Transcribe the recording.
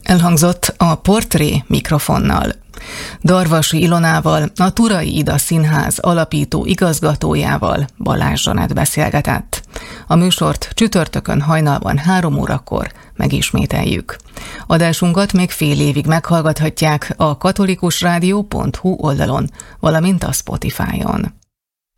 Elhangzott a Portré mikrofonnal. Darvasi Ilonával, a Turai Ida Színház alapító igazgatójával Balázs Zsanett beszélgetett. A műsort csütörtökön hajnalban 3 órakor megismételjük. Adásunkat még fél évig meghallgathatják a katolikusrádió.hu oldalon, valamint a Spotify-on.